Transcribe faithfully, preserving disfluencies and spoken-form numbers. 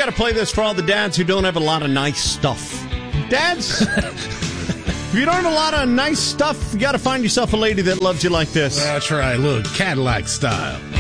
got to play this for all the dads who don't have a lot of nice stuff. Dads, if you don't have a lot of nice stuff, you got to find yourself a lady that loves you like this. That's right. Look, Cadillac style.